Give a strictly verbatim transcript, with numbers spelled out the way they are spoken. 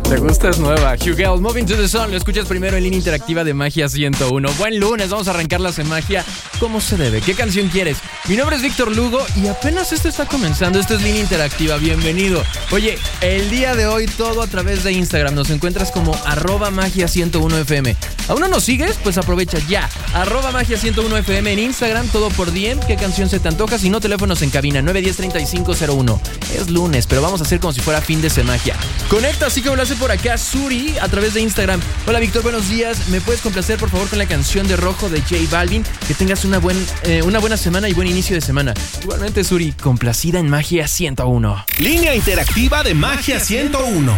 ¿Te gusta? Es nueva. Hugel, Moving to the Sun. Lo escuchas primero en línea interactiva de Magia ciento uno. Buen lunes, vamos a arrancarlas en magia como se debe. ¿Qué canción quieres? Mi nombre es Víctor Lugo y apenas esto está comenzando. Esto es línea interactiva. Bienvenido. Oye, el día de hoy todo a través de Instagram. Nos encuentras como arroba magia ciento uno F M. ¿Aún no nos sigues? Pues aprovecha ya. Arroba magia ciento uno F M en Instagram. Todo por D M. ¿Qué canción se te antoja? Si no, teléfonos en cabina nueve uno cero, tres cinco cero uno. Es lunes, pero vamos a hacer como si fuera fin de magia. Conecta, así como lo hace por acá Suri a través de Instagram. Hola Víctor, buenos días. ¿Me puedes complacer por favor con la canción de Rojo de J Balvin? Que tengas una, buen, eh, una buena semana y buen inicio de semana. Igualmente Suri, complacida en Magia ciento uno. Línea interactiva de Magia ciento uno.